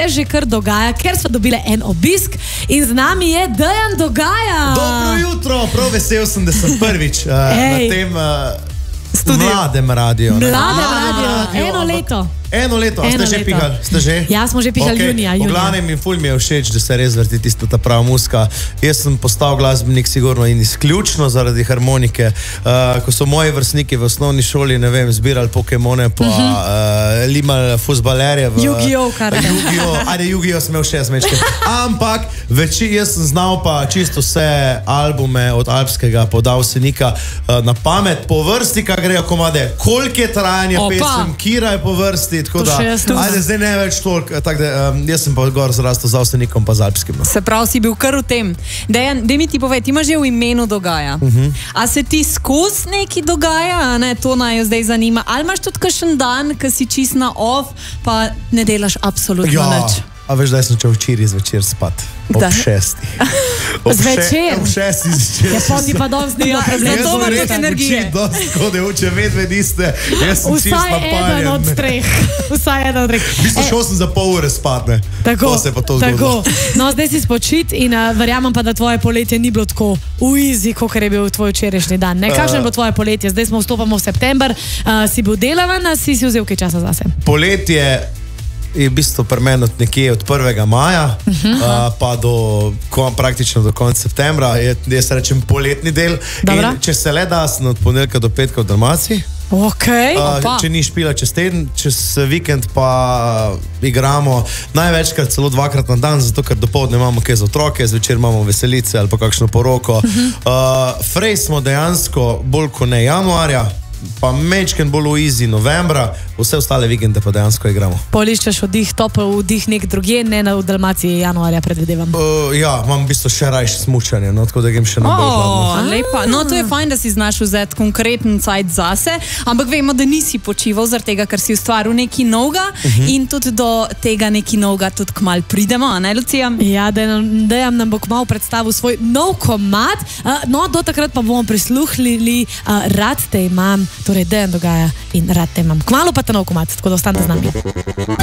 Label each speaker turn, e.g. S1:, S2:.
S1: že kar dogaja, ker smo dobili en obisk in z nami je Dejan Dogaja.
S2: Dobro jutro, prav vesel sem, da sem prvič na tem mladem radiju.
S1: Eno leto.
S2: Eno leto, a ste že pihali? Ste že?
S1: Ja, smo že pihali junija.
S2: V glavnem in ful mi je všeč, da se res vrti tista ta prava muska. Jaz sem postal glasbenik sigurno in izključno zaradi harmonike. Ko so moji vrstniki v osnovni šoli, ne vem, zbirali Pokemone, pa limali fuzbalerje v...
S1: Yu-Gi-Oh, kar ne.
S2: Ajde, Yu-Gi-Oh sem imel 6 mečke. Ampak jaz sem znal pa čisto vse albume od alpskega podavsenika na pamet, po vrsti, kak grejo komade, koliko je trajanje pesem, kira je po vrsti, tako da, ajde, zdaj ne več toliko, tako da, jaz sem pa gor zrastel z avsenikom pa z alpskim.
S3: Se pravi, si bil kar v tem. Dejan, daj mi ti povej, ti imaš že v imenu Dogaja. A se ti skozi neki dogaja, ne, to naj jo zdaj zanima, ali imaš tudi kakšen dan, ki si čist na off, pa ne delaš absolutno nič?
S2: A veš, da sem šel včeraj zvečer spat. Ob 6.
S1: Zvečer?
S2: Ob 6 zvečer.
S1: Ja, pondi pa dom snima problem.
S3: Zato ima tudi energije.
S2: Če medve niste, jaz sem čist napaljen.
S1: Vsaj eden od treh. Vsaj eden od treh.
S2: V bistvu šel sem za pol ure spat, ne?
S1: Tako,
S2: se je pa to zgodilo.
S1: No, zdaj si spočit in verjamem pa, da tvoje poletje ni bilo tako easy, kakor je bil tvoj včerajšnji dan. Kakšno je bilo tvoje poletje? Zdaj smo vstopamo v september. Si bil delavan, si vzel kaj časa zase?
S2: Poletje je v bistvu pri meni nekje od 1. maja pa praktično do konca septembra. Jaz rečem poletni del. In če se le da, sem od ponedeljka do petka v Dalmaciji. Če ni špila čez teden, čez vikend pa igramo največkrat celo 2-krat na dan, zato ker dopoldne imamo kaj za otroke, zvečer imamo veselice ali pa kakšno poroko. Frej smo dejansko bolj kot ne januarja, pa mečken bolj v easy novembra, vse ostale vikende pa dejansko igramo.
S1: Poliščeš vdih, topel vdih nek drugje, ne v Dalmaciji januarja, predvidevam.
S2: Ja, imam v bistvu še rajše smučanje, no, tako da grem še na bolj hladno.
S3: Lepa. No, to je fajn, da si znaš vzeti konkreten cajt zase, ampak vemo, da nisi počival zaradi tega, ker si ustvaril nekaj novega in tudi do tega nekaj novega tudi kmalu pridemo, a ne, Lucija?
S1: Ja, Dejan nam bo kmalu predstavil svoj nov komad, no, do takrat pa bomo prisluhnili Rad te imam, torej Dejan Dogaja in Rad te imam. Kmalu pa ta nov komad, tako da ostanite z nami.